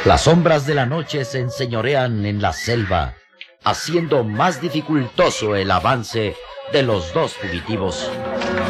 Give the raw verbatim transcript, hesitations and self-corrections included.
Las sombras de la noche se enseñorean en la selva, haciendo más dificultoso el avance de los dos fugitivos.